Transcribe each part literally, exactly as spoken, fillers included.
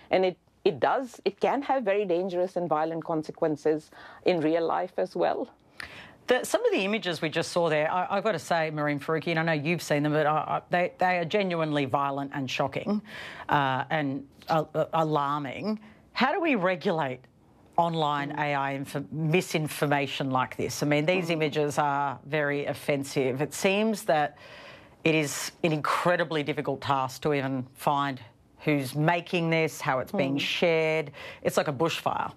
And it, it does, it can have very dangerous and violent consequences in real life as well. The, some of the images we just saw there, I, I've got to say, Mehreen Faruqi, and I know you've seen them, but I, I, they, they are genuinely violent and shocking uh, and uh, alarming. How do we regulate online A I inf- misinformation like this? I mean, these images are very offensive. It seems that it is an incredibly difficult task to even find who's making this, how it's being shared. It's like a bushfire.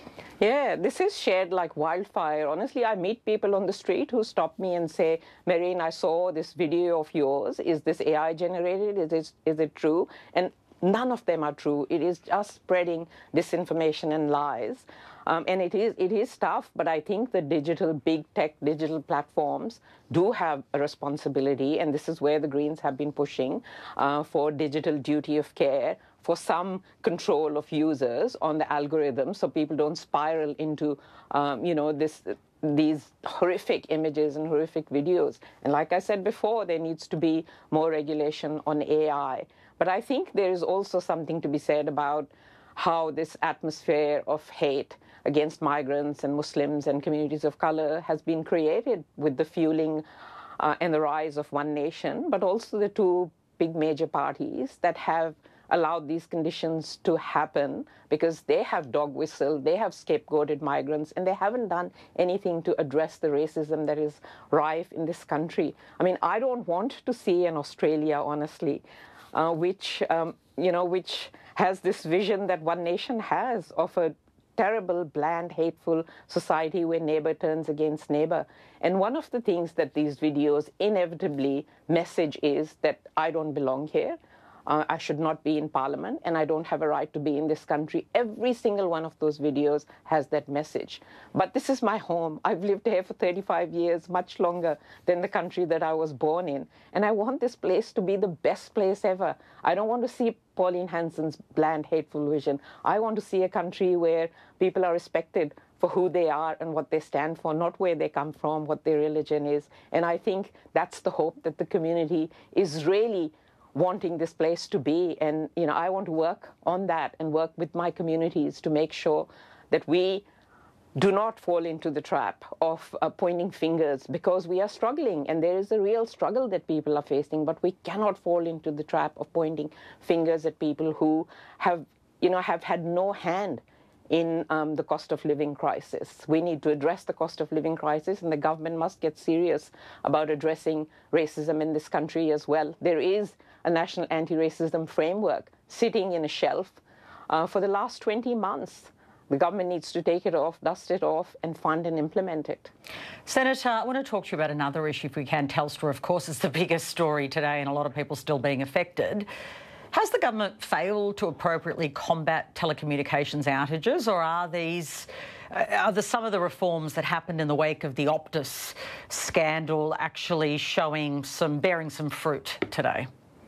Yeah, this is shared like wildfire. Honestly, I meet people on the street who stop me and say, Mehreen, I saw this video of yours. Is this A I generated? Is it, is it true? And none of them are true. It is just spreading disinformation and lies. Um, and it is, it is tough, but I think the digital, big tech digital platforms do have a responsibility, and this is where the Greens have been pushing uh, for digital duty of care, for some control of users on the algorithm so people don't spiral into, um, you know, this these horrific images and horrific videos. And like I said before, there needs to be more regulation on A I. But I think there is also something to be said about how this atmosphere of hate against migrants and Muslims and communities of color has been created with the fueling uh, and the rise of One Nation, but also the two big major parties that have allowed these conditions to happen because they have dog whistled, they have scapegoated migrants, and they haven't done anything to address the racism that is rife in this country. I mean, I don't want to see an Australia, honestly, uh, which, um, you know, which has this vision that One Nation has of a terrible, bland, hateful society where neighbor turns against neighbor. And one of the things that these videos inevitably message is that I don't belong here. Uh, I should not be in Parliament, and I don't have a right to be in this country. Every single one of those videos has that message. But this is my home. I've lived here for thirty-five years, much longer than the country that I was born in. And I want this place to be the best place ever. I don't want to see Pauline Hanson's bland, hateful vision. I want to see a country where people are respected for who they are and what they stand for, not where they come from, what their religion is. And I think that's the hope that the community is really wanting this place to be. And, you know, I want to work on that and work with my communities to make sure that we do not fall into the trap of uh, pointing fingers, because we are struggling and there is a real struggle that people are facing, but we cannot fall into the trap of pointing fingers at people who have, you know, have had no hand in um, the cost of living crisis. We need to address the cost of living crisis, and the government must get serious about addressing racism in this country as well. There is a national anti-racism framework sitting in a shelf uh, for the last twenty months. The government needs to take it off, dust it off, and fund and implement it. Senator, I want to talk to you about another issue if we can. Telstra, of course, is the biggest story today, and a lot of people still being affected. Has the government failed to appropriately combat telecommunications outages, or are these uh, are the, some of the reforms that happened in the wake of the Optus scandal actually showing some, bearing some fruit today?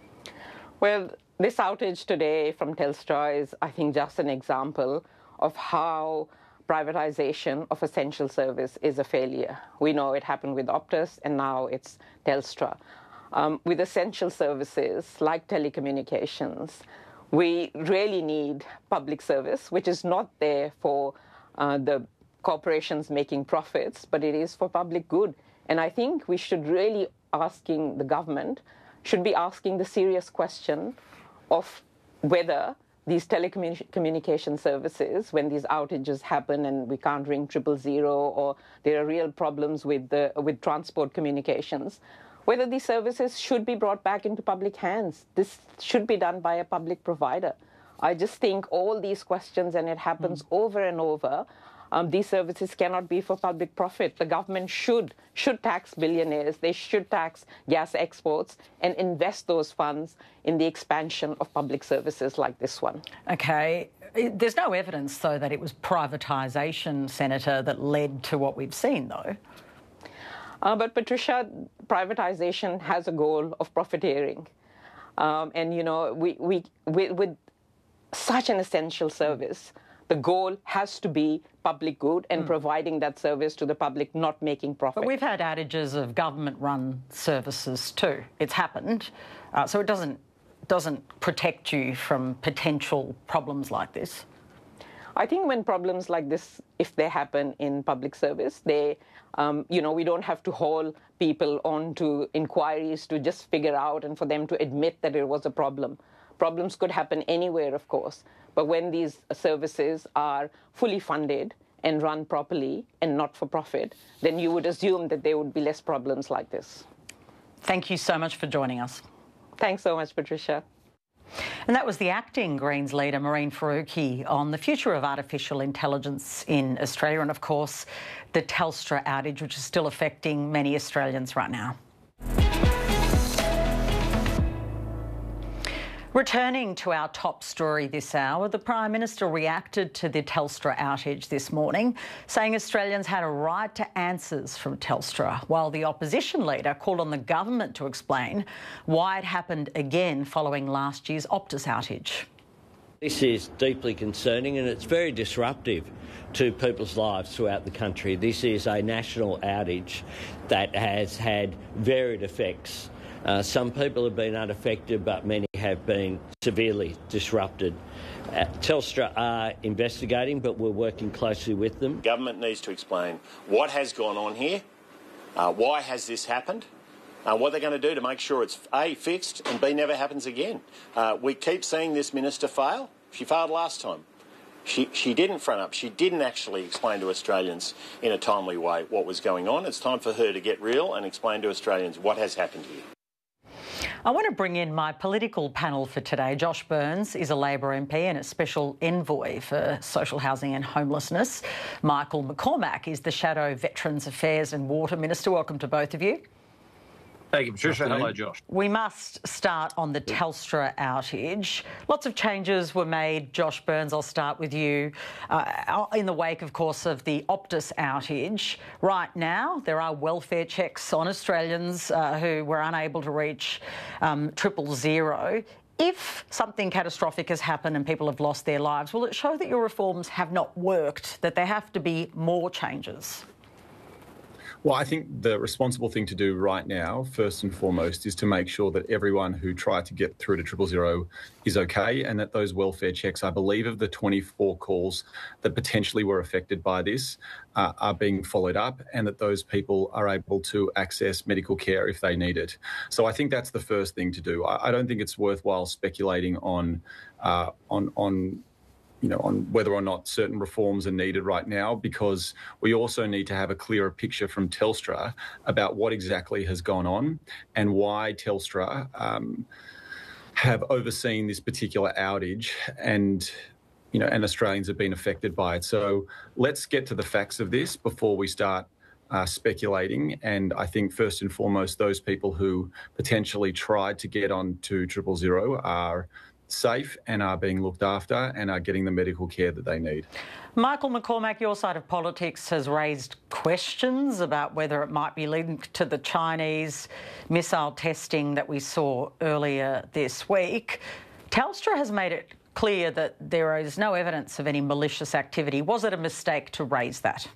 Well, this outage today from Telstra is, I think, just an example of how privatization of essential service is a failure. We know it happened with Optus, and now it's Telstra. Um, with essential services like telecommunications, we really need public service, which is not there for uh, the corporations making profits, but it is for public good. And I think we should really asking the government, should be asking the serious question of whether these telecommunication services, when these outages happen and we can't ring triple zero, or there are real problems with the with transport communications, whether these services should be brought back into public hands. This should be done by a public provider. I just think all these questions, and it happens mm. over and over, um, these services cannot be for public profit. The government should, should tax billionaires, they should tax gas exports and invest those funds in the expansion of public services like this one. Okay. There's no evidence, though, that it was privatisation, Senator, that led to what we've seen, though. Uh, but, Patricia, privatization has a goal of profiteering. Um, and, you know, we, we, we, with such an essential service, the goal has to be public good and mm. providing that service to the public, not making profit. But we've had outages of government-run services too. It's happened. Uh, so it doesn't doesn't protect you from potential problems like this? I think when problems like this, if they happen in public service, they, um, you know, we don't have to haul people onto inquiries to just figure out and for them to admit that it was a problem. Problems could happen anywhere, of course, but when these services are fully funded and run properly and not for profit, then you would assume that there would be less problems like this. Thank you so much for joining us. Thanks so much, Patricia. And that was the acting Greens leader, Mehreen Faruqi, on the future of artificial intelligence in Australia and, of course, the Telstra outage, which is still affecting many Australians right now. Returning to our top story this hour, the Prime Minister reacted to the Telstra outage this morning, saying Australians had a right to answers from Telstra, while the opposition leader called on the government to explain why it happened again following last year's Optus outage. This is deeply concerning and it's very disruptive to people's lives throughout the country. This is a national outage that has had varied effects. Uh, some people have been unaffected, but many have been severely disrupted. Uh, Telstra are investigating, but we're working closely with them. Government needs to explain what has gone on here, uh, why has this happened, uh, what they're going to do to make sure it's A, fixed, and B, never happens again. Uh, we keep seeing this minister fail. She failed last time. She, she didn't front up. She didn't actually explain to Australians in a timely way what was going on. It's time for her to get real and explain to Australians what has happened here. I want to bring in my political panel for today. Josh Burns is a Labor M P and a special envoy for social housing and homelessness. Michael McCormack is the Shadow Veterans Affairs and Water Minister. Welcome to both of you. Thank you, Patricia. Hello, Josh. We must start on the Telstra outage. Lots of changes were made. Josh Burns, I'll start with you. Uh, in the wake, of course, of the Optus outage, right now there are welfare checks on Australians uh, who were unable to reach um, triple zero. If something catastrophic has happened and people have lost their lives, will it show that your reforms have not worked, that there have to be more changes? Well, I think the responsible thing to do right now, first and foremost, is to make sure that everyone who tried to get through to triple zero is okay, and that those welfare checks, I believe of the twenty-four calls that potentially were affected by this, uh, are being followed up, and that those people are able to access medical care if they need it. So I think that's the first thing to do. I, I don't think it's worthwhile speculating on uh, on on. you know, on whether or not certain reforms are needed right now, because we also need to have a clearer picture from Telstra about what exactly has gone on and why Telstra um, have overseen this particular outage and, you know, and Australians have been affected by it. So let's get to the facts of this before we start uh, speculating. And I think first and foremost, those people who potentially tried to get on to triple zero are safe and are being looked after and are getting the medical care that they need. Michael McCormack, your side of politics has raised questions about whether it might be linked to the Chinese missile testing that we saw earlier this week. Telstra has made it clear that there is no evidence of any malicious activity. Was it a mistake to raise that?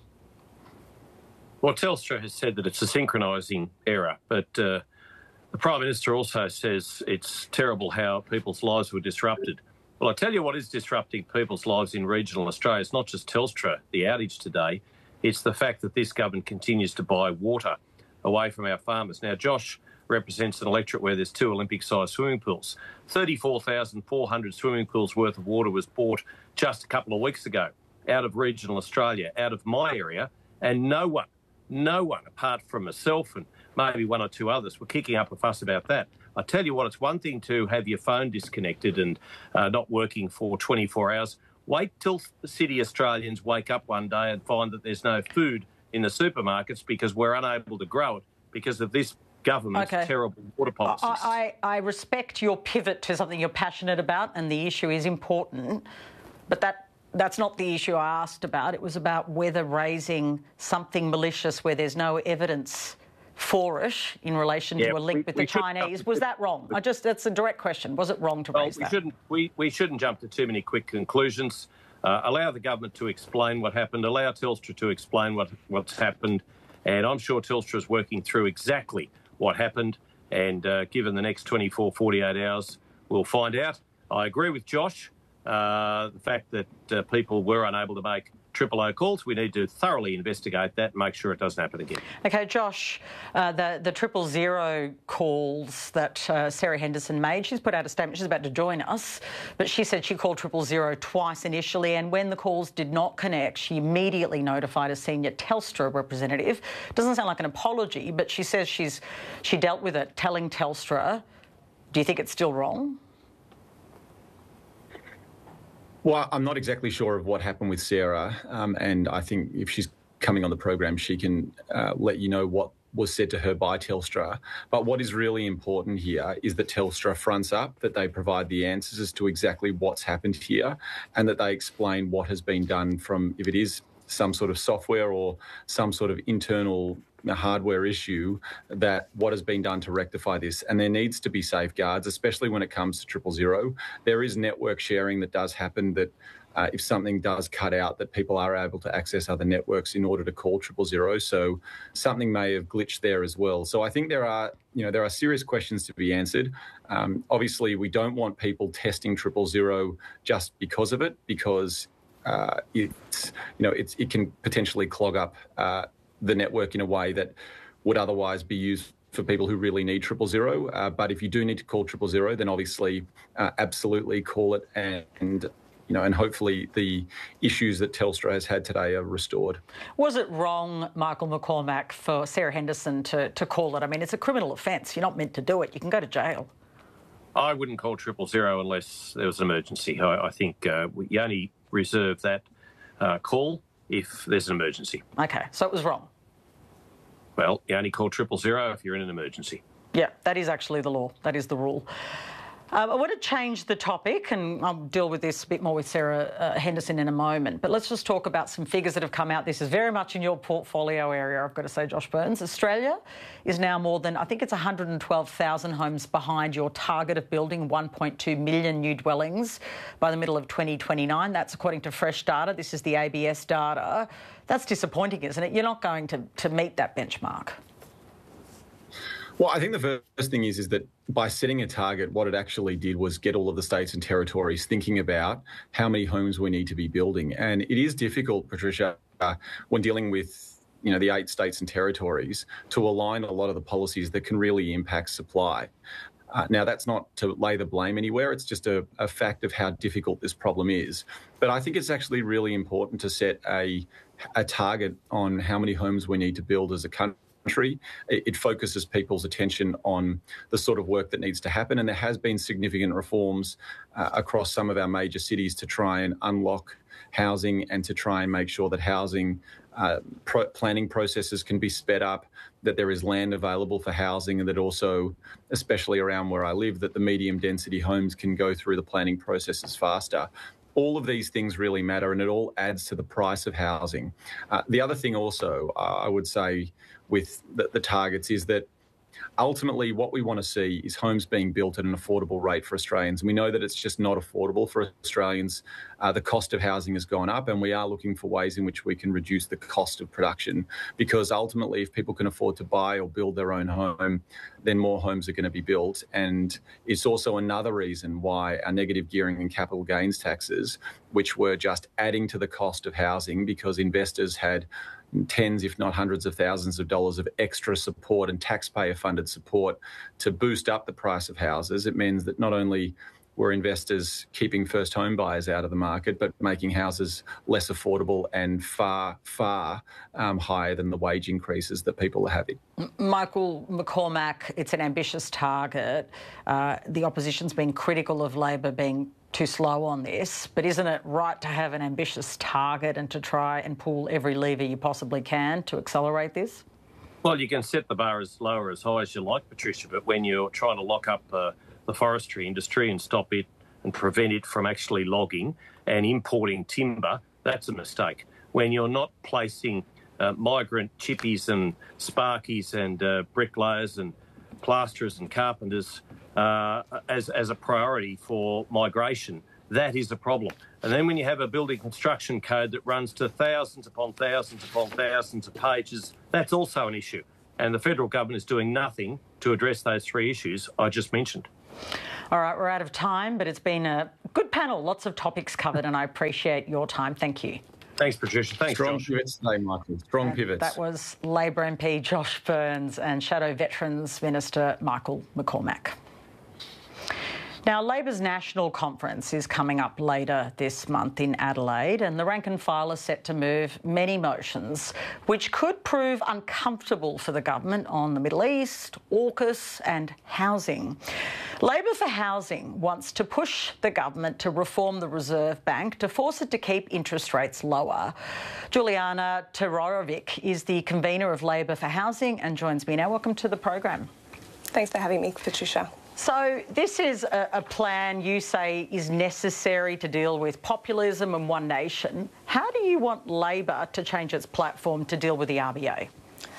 Well, Telstra has said that it's a synchronising error, but uh, the Prime Minister also says it's terrible how people's lives were disrupted. Well, I tell you what is disrupting people's lives in regional Australia. It's not just Telstra, the outage today. It's the fact that this government continues to buy water away from our farmers. Now, Josh represents an electorate where there's two Olympic-sized swimming pools. thirty-four thousand four hundred swimming pools worth of water was bought just a couple of weeks ago out of regional Australia, out of my area, and no one, no one, apart from myself and maybe one or two others, were kicking up a fuss about that. I tell you what, it's one thing to have your phone disconnected and uh, not working for twenty-four hours. Wait till city Australians wake up one day and find that there's no food in the supermarkets because we're unable to grow it because of this government's okay. terrible water policies. I, I, I respect your pivot to something you're passionate about, and the issue is important, but that that's not the issue I asked about. It was about whether raising something malicious where there's no evidence for it in relation yeah, to a link we, with the Chinese. Was that wrong? I just that's a direct question. Was it wrong to well, raise we that? Shouldn't, we, we shouldn't jump to too many quick conclusions. Uh, allow the government to explain what happened. Allow Telstra to explain what, what's happened. And I'm sure Telstra is working through exactly what happened. And uh, given the next twenty-four, forty-eight hours, we'll find out. I agree with Josh. Uh, the fact that uh, people were unable to make triple O calls, we need to thoroughly investigate that and make sure it doesn't happen again. OK, Josh, uh, the, the triple zero calls that uh, Sarah Henderson made, she's put out a statement, she's about to join us, but she said she called triple zero twice initially, and when the calls did not connect, she immediately notified a senior Telstra representative. Doesn't sound like an apology, but she says she's she dealt with it, telling Telstra. Do you think it's still wrong? Well, I'm not exactly sure of what happened with Sarah, um, and I think if she's coming on the program, she can uh, let you know what was said to her by Telstra. But what is really important here is that Telstra fronts up, that they provide the answers as to exactly what's happened here, and that they explain what has been done from, if it is some sort of software or some sort of internal hardware issue, that what has been done to rectify this. And there needs to be safeguards, especially when it comes to triple zero. There is network sharing that does happen, that uh, if something does cut out, that people are able to access other networks in order to call triple zero. So something may have glitched there as well. So I think there are, you know, there are serious questions to be answered. Um, obviously, we don't want people testing triple zero just because of it, because uh, it's, you know, it's, it can potentially clog up uh, the network in a way that would otherwise be used for people who really need triple zero. Uh, but if you do need to call triple zero, then obviously uh, absolutely call it, and, and you know, and hopefully the issues that Telstra has had today are restored. Was it wrong, Michael McCormack, for Sarah Henderson to, to call it? I mean, it's a criminal offence. You're not meant to do it. You can go to jail. I wouldn't call triple zero unless there was an emergency. I, I think uh, we only reserve that uh, call if there's an emergency. OK, so it was wrong? Well, you only call triple zero if you're in an emergency. Yeah, that is actually the law. That is the rule. Uh, I want to change the topic, and I'll deal with this a bit more with Sarah uh, Henderson in a moment, but let's just talk about some figures that have come out. This is very much in your portfolio area, I've got to say, Josh Burns. Australia is now more than, I think it's one hundred twelve thousand homes behind your target of building one point two million new dwellings by the middle of twenty twenty-nine. That's according to fresh data. This is the A B S data. That's disappointing, isn't it? You're not going to, to meet that benchmark. Well, I think the first thing is, is that by setting a target, what it actually did was get all of the states and territories thinking about how many homes we need to be building. And it is difficult, Patricia, uh, when dealing with, you know, the eight states and territories, to align a lot of the policies that can really impact supply. Uh, now, that's not to lay the blame anywhere. It's just a, a fact of how difficult this problem is. But I think it's actually really important to set a, a target on how many homes we need to build as a country. It focuses people's attention on the sort of work that needs to happen, and there has been significant reforms uh, across some of our major cities to try and unlock housing and to try and make sure that housing uh, pro- planning processes can be sped up, that there is land available for housing, and that also, especially around where I live, that the medium density homes can go through the planning processes faster. All of these things really matter, and it all adds to the price of housing. Uh, the other thing also, uh, I would say, with the, the targets is that ultimately what we want to see is homes being built at an affordable rate for Australians. And we know that it's just not affordable for Australians. Uh, the cost of housing has gone up, and we are looking for ways in which we can reduce the cost of production, because ultimately if people can afford to buy or build their own home, then more homes are going to be built. And it's also another reason why our negative gearing and capital gains taxes, which were just adding to the cost of housing because investors had tens, if not hundreds of thousands of dollars of extra support and taxpayer-funded support to boost up the price of houses. It means that not only were investors keeping first home buyers out of the market, but making houses less affordable and far, far um, higher than the wage increases that people are having. Michael McCormack, it's an ambitious target. Uh, the opposition's been critical of Labor being too slow on this, but isn't it right to have an ambitious target and to try and pull every lever you possibly can to accelerate this? Well, you can set the bar as low or as high as you like, Patricia, but when you're trying to lock up uh, the forestry industry and stop it and prevent it from actually logging and importing timber, that's a mistake. When you're not placing uh, migrant chippies and sparkies and uh, bricklayers and plasterers and carpenters uh, as, as a priority for migration, that is a problem. And then when you have a building construction code that runs to thousands upon thousands upon thousands of pages, that's also an issue. And the federal government is doing nothing to address those three issues I just mentioned. All right, we're out of time, but it's been a good panel. Lots of topics covered, and I appreciate your time. Thank you. Thanks, Patricia. Thanks, Strong Josh. pivots today, Michael. Strong And pivots. that was Labor M P Josh Burns and Shadow Veterans Minister Michael McCormack. Now, Labor's National Conference is coming up later this month in Adelaide, and the rank and file are set to move many motions which could prove uncomfortable for the government on the Middle East, AUKUS and housing. Labor for Housing wants to push the government to reform the Reserve Bank to force it to keep interest rates lower. Juliana Todorovic is the convener of Labor for Housing and joins me now. Welcome to the program. Thanks for having me, Patricia. So this is a, a plan you say is necessary to deal with populism and One Nation. How do you want Labor to change its platform to deal with the R B A?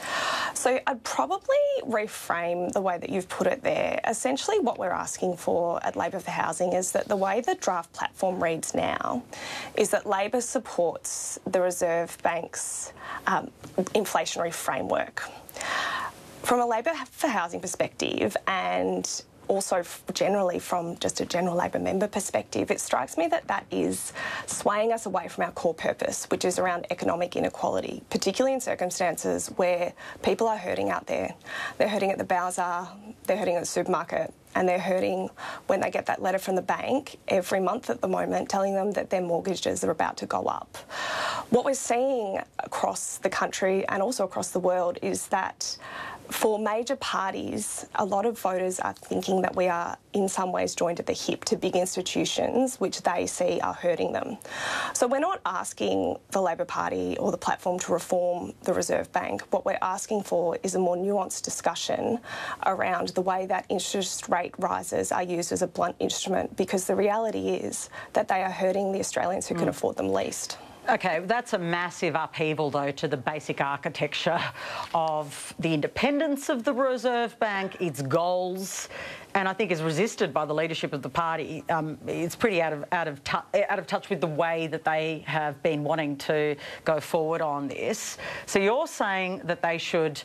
So I'd probably reframe the way that you've put it there. Essentially what we're asking for at Labor for Housing is that the way the draft platform reads now is that Labor supports the Reserve Bank's um, inflationary framework. From a Labor for Housing perspective, and also generally from just a general Labor member perspective, it strikes me that that is swaying us away from our core purpose, which is around economic inequality, particularly in circumstances where people are hurting out there. They're hurting at the Bowser, they're hurting at the supermarket, and they're hurting when they get that letter from the bank every month at the moment telling them that their mortgages are about to go up. What we're seeing across the country and also across the world is that for major parties, a lot of voters are thinking that we are in some ways joined at the hip to big institutions which they see are hurting them. So we're not asking the Labor Party or the platform to reform the Reserve Bank. What we're asking for is a more nuanced discussion around the way that interest rate rises are used as a blunt instrument, because the reality is that they are hurting the Australians who mm. can afford them least. OK, that's a massive upheaval, though, to the basic architecture of the independence of the Reserve Bank, its goals, and I think is resisted by the leadership of the party. Um, it's pretty out of out of tu- out of touch with the way that they have been wanting to go forward on this. So you're saying that they should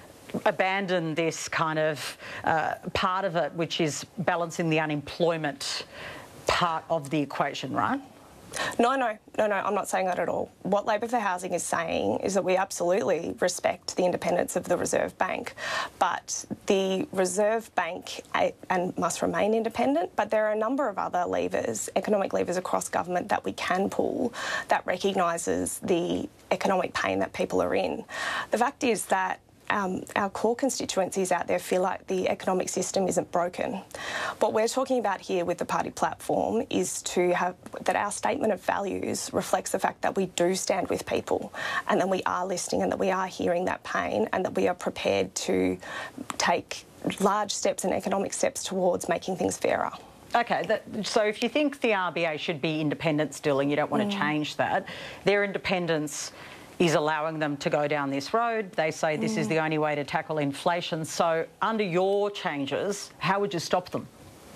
abandon this kind of uh, part of it, which is balancing the unemployment part of the equation, right? No, no, no, no, I'm not saying that at all. What Labor for Housing is saying is that we absolutely respect the independence of the Reserve Bank, but the Reserve Bank and must remain independent, but there are a number of other levers, economic levers across government that we can pull that recognises the economic pain that people are in. The fact is that Um, our core constituencies out there feel like the economic system isn't broken. What we're talking about here with the party platform is to have that our statement of values reflects the fact that we do stand with people and that we are listening and that we are hearing that pain and that we are prepared to take large steps and economic steps towards making things fairer. OK, that, so if you think the R B A should be independent still and you don't want mm. to change that, their independence is allowing them to go down this road. They say this mm. is the only way to tackle inflation. So under your changes, how would you stop them?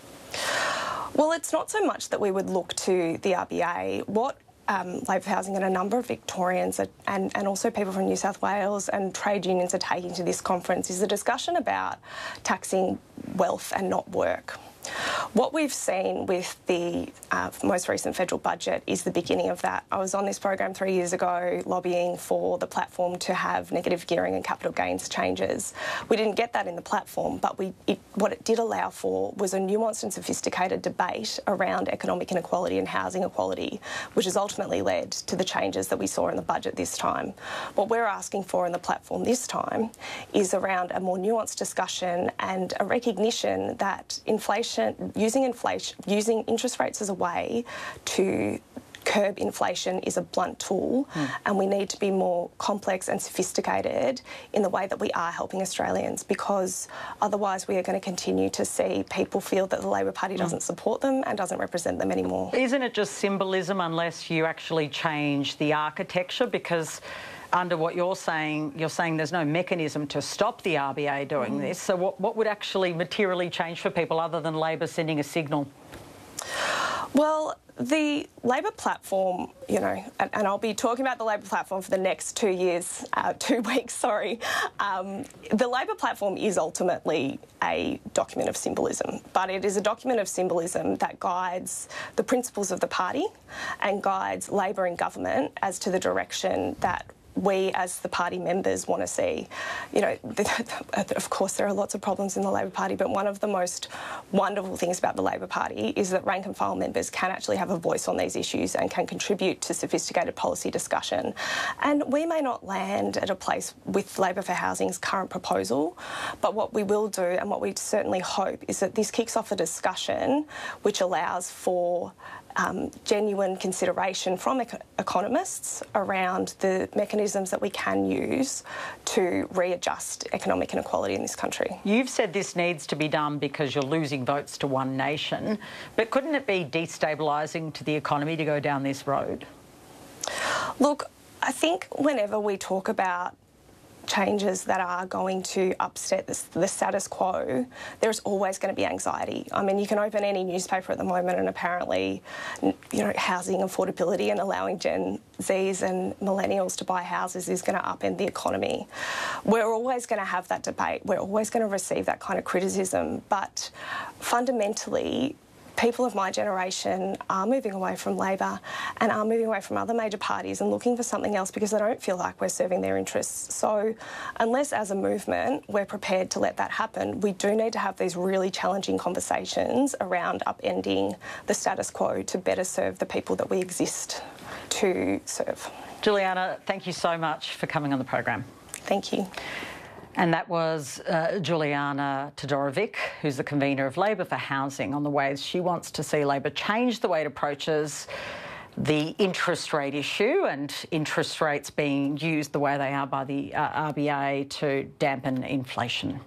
Well, it's not so much that we would look to the R B A. What um, Labor for Housing and a number of Victorians are, and, and also people from New South Wales and trade unions are taking to this conference is a discussion about taxing wealth and not work. What we've seen with the uh, most recent federal budget is the beginning of that. I was on this program three years ago lobbying for the platform to have negative gearing and capital gains changes. We didn't get that in the platform, but we, it, what it did allow for was a nuanced and sophisticated debate around economic inequality and housing equality, which has ultimately led to the changes that we saw in the budget this time. What we're asking for in the platform this time is around a more nuanced discussion and a recognition that inflation Using inflation, using interest rates as a way to curb inflation is a blunt tool, mm. and we need to be more complex and sophisticated in the way that we are helping Australians, because otherwise we are going to continue to see people feel that the Labor Party doesn't mm. support them and doesn't represent them anymore. Isn't it just symbolism unless you actually change the architecture? Because under what you're saying, you're saying there's no mechanism to stop the R B A doing mm. this. So what, what would actually materially change for people other than Labor sending a signal? Well, the Labor platform, you know, and, and I'll be talking about the Labor platform for the next two years, uh, two weeks, sorry. Um, the Labor platform is ultimately a document of symbolism, but it is a document of symbolism that guides the principles of the party and guides Labor in government as to the direction that we as the party members want to see. You know, of course there are lots of problems in the Labor Party, but one of the most wonderful things about the Labor Party is that rank and file members can actually have a voice on these issues and can contribute to sophisticated policy discussion. And we may not land at a place with Labor for Housing's current proposal, but what we will do and what we certainly hope is that this kicks off a discussion which allows for Um, genuine consideration from ec- economists around the mechanisms that we can use to readjust economic inequality in this country. You've said this needs to be done because you're losing votes to One Nation, but couldn't it be destabilising to the economy to go down this road? Look, I think whenever we talk about changes that are going to upset the, the status quo, there's always going to be anxiety. I mean, you can open any newspaper at the moment and apparently, you know, housing affordability and allowing Gen Zs and millennials to buy houses is going to upend the economy. We're always going to have that debate. We're always going to receive that kind of criticism. But fundamentally, people of my generation are moving away from Labor and are moving away from other major parties and looking for something else because they don't feel like we're serving their interests. So unless as a movement we're prepared to let that happen, we do need to have these really challenging conversations around upending the status quo to better serve the people that we exist to serve. Juliana, thank you so much for coming on the program. Thank you. And that was uh, Juliana Todorovic, who's the convener of Labor for Housing, on the ways she wants to see Labor change the way it approaches the interest rate issue and interest rates being used the way they are by the uh, R B A to dampen inflation.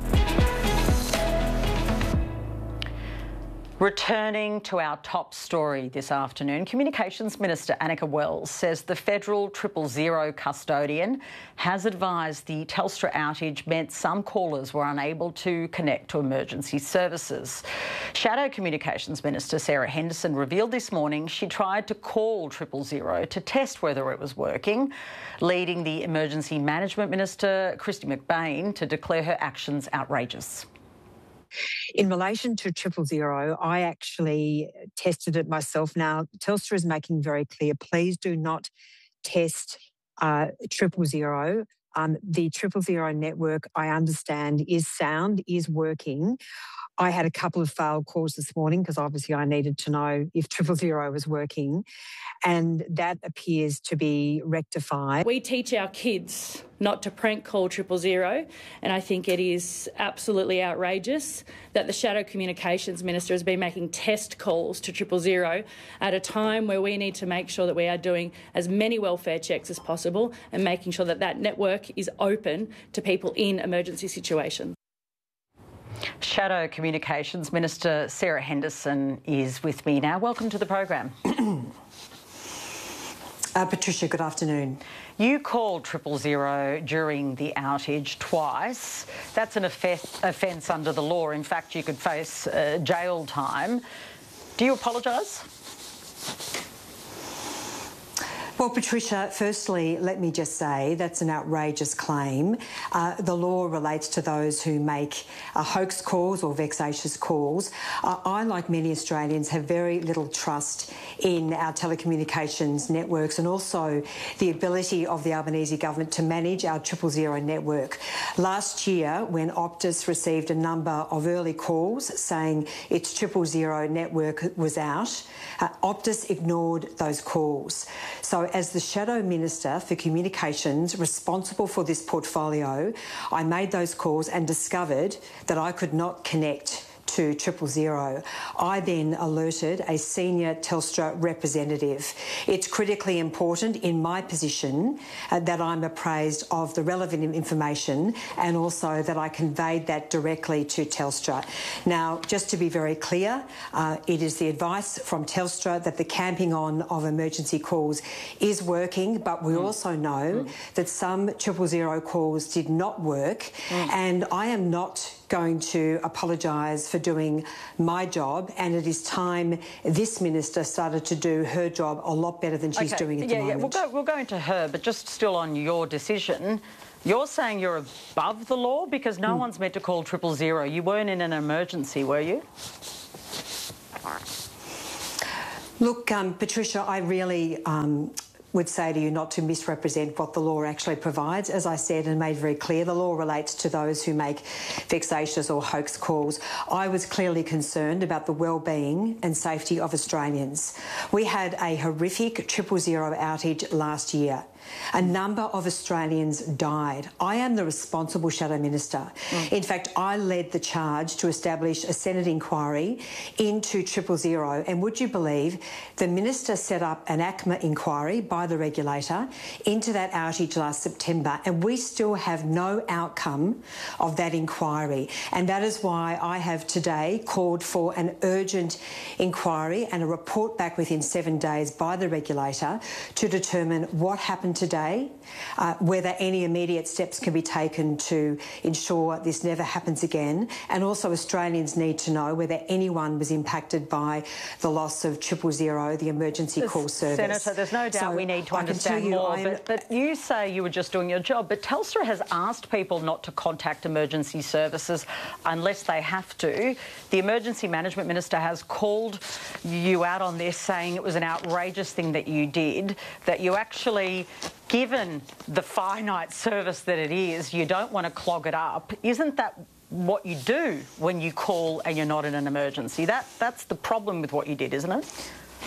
Returning to our top story this afternoon, Communications Minister Annika Wells says the federal triple zero custodian has advised the Telstra outage meant some callers were unable to connect to emergency services. Shadow Communications Minister Sarah Henderson revealed this morning she tried to call triple zero to test whether it was working, leading the Emergency Management Minister Kristy McBain to declare her actions outrageous. In relation to triple zero, I actually tested it myself. Now, Telstra is making very clear, please do not test uh, triple zero. Um, the triple zero network, I understand, is sound, is working. I had a couple of failed calls this morning because obviously I needed to know if triple zero was working, and that appears to be rectified. We teach our kids not to prank call triple zero, and I think it is absolutely outrageous that the Shadow Communications Minister has been making test calls to triple zero at a time where we need to make sure that we are doing as many welfare checks as possible and making sure that that network is open to people in emergency situations. Shadow Communications Minister Sarah Henderson is with me now. Welcome to the program. uh, Patricia, good afternoon. You called triple zero during the outage twice. That's an offence under the law. In fact, you could face uh, jail time. Do you apologise? Well, Patricia, firstly, let me just say that's an outrageous claim. Uh, the law relates to those who make uh, hoax calls or vexatious calls. Uh, I, like many Australians, have very little trust in our telecommunications networks and also the ability of the Albanese government to manage our triple zero network. Last year, when Optus received a number of early calls saying its triple zero network was out, uh, Optus ignored those calls. So as the Shadow Minister for Communications responsible for this portfolio, I made those calls and discovered that I could not connect to triple zero. I then alerted a senior Telstra representative. It's critically important in my position uh, that I'm appraised of the relevant information and also that I conveyed that directly to Telstra. Now, just to be very clear, uh, it is the advice from Telstra that the camping on of emergency calls is working, but we mm. also know mm. that some triple zero calls did not work, mm. and I am not going to apologise for doing my job, and it is time this minister started to do her job a lot better than she's okay. doing at yeah, the yeah. moment. We'll go, we'll go into her, but just still on your decision, you're saying you're above the law because no mm. one's meant to call triple zero. You weren't in an emergency, were you? Look, um, Patricia, I really um, would say to you not to misrepresent what the law actually provides. As I said and made very clear, the law relates to those who make vexatious or hoax calls. I was clearly concerned about the well-being and safety of Australians. We had a horrific triple zero outage last year. A number of Australians died. I am the responsible Shadow Minister. Mm. In fact, I led the charge to establish a Senate inquiry into triple zero. And would you believe the Minister set up an A C M A inquiry by the regulator into that outage last September, and we still have no outcome of that inquiry. And that is why I have today called for an urgent inquiry and a report back within seven days by the regulator to determine what happened today, uh, whether any immediate steps can be taken to ensure this never happens again, and also Australians need to know whether anyone was impacted by the loss of triple zero, the emergency there's, call service. Senator, there's no doubt so we need to understand you, more, but, but you say you were just doing your job, but Telstra has asked people not to contact emergency services unless they have to. The Emergency Management Minister has called you out on this, saying it was an outrageous thing that you did, that you actually, given the finite service that it is, you don't want to clog it up. Isn't that what you do when you call and you're not in an emergency? That, that's the problem with what you did, isn't it?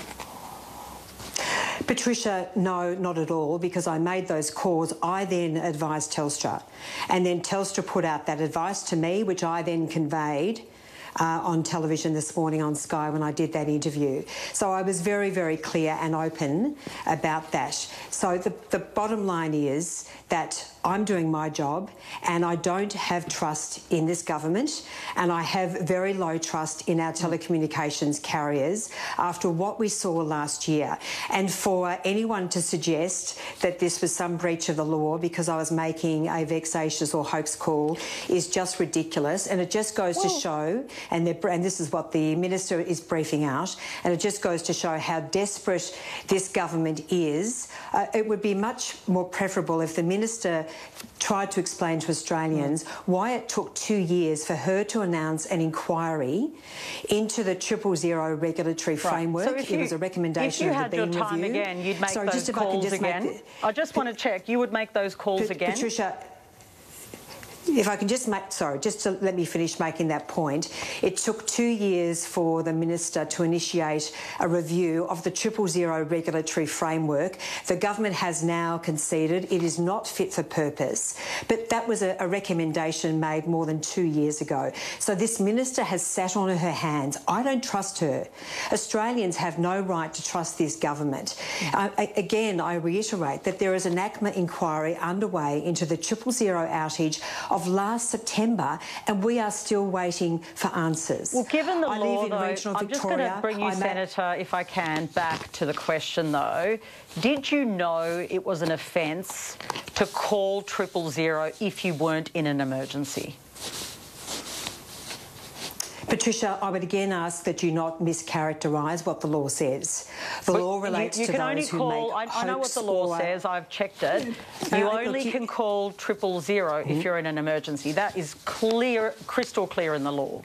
Patricia, no, not at all, because I made those calls. I then advised Telstra, and then Telstra put out that advice to me, which I then conveyed Uh, on television this morning on Sky when I did that interview. So I was very, very clear and open about that. So the, the bottom line is that I'm doing my job and I don't have trust in this government, and I have very low trust in our telecommunications carriers after what we saw last year. And for anyone to suggest that this was some breach of the law because I was making a vexatious or hoax call is just ridiculous, and it just goes well, to show And, and this is what the Minister is briefing out, and it just goes to show how desperate this government is. Uh, it would be much more preferable if the Minister tried to explain to Australians mm. why it took two years for her to announce an inquiry into the triple zero regulatory right. framework. So if you, it was a recommendation if you of had the Bean your time Review. again, you'd make Sorry, those just calls just again? The, I just want to check. You would make those calls Pat, again? Patricia, if I can just make, sorry, just to let me finish making that point. It took two years for the Minister to initiate a review of the triple zero regulatory framework. The government has now conceded it is not fit for purpose, but that was a, a recommendation made more than two years ago. So this Minister has sat on her hands. I don't trust her. Australians have no right to trust this government. Uh, again, I reiterate that there is an A C M A inquiry underway into the triple zero outage of last September, and we are still waiting for answers. Well, given the I law, live in though, regional I'm Victoria. just going to bring you, I'm Senator, if I can, back to the question, though. Did you know it was an offence to call triple zero if you weren't in an emergency? Patricia, I would again ask that you not mischaracterise what the law says. The but law relates you, you to can those only who call, make I, I know what the law or, says. I've checked it. You uh, only you, can call triple zero mm-hmm. if you're in an emergency. That is clear, crystal clear in the law.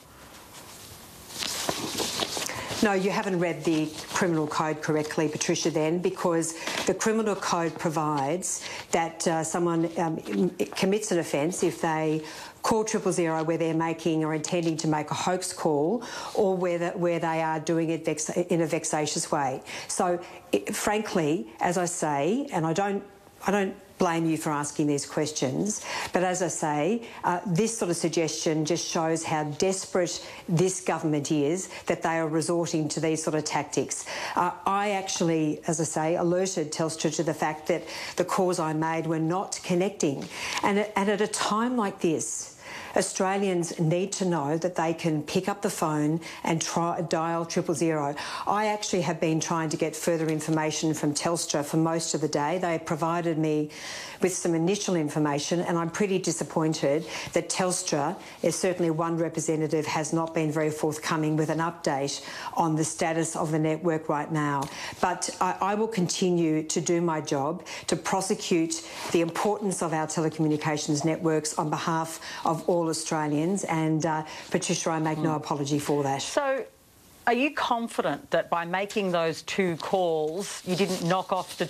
No, you haven't read the criminal code correctly, Patricia, then, because the criminal code provides that uh, someone um, commits an offence if they call triple zero where they're making or intending to make a hoax call, or where, where they are doing it vex in a vexatious way. So, it, frankly, as I say, and I don't, I don't blame you for asking these questions, but as I say, uh, this sort of suggestion just shows how desperate this government is that they are resorting to these sort of tactics. Uh, I actually, as I say, alerted Telstra to the fact that the calls I made were not connecting. And, and at a time like this, Australians need to know that they can pick up the phone and try dial triple zero. I actually have been trying to get further information from Telstra for most of the day. They provided me with some initial information, and I'm pretty disappointed that Telstra, is certainly one representative, has not been very forthcoming with an update on the status of the network right now. But I, I will continue to do my job to prosecute the importance of our telecommunications networks on behalf of all Australians, and uh, Patricia, I make mm. no apology for that. So, are you confident that by making those two calls, you didn't knock off the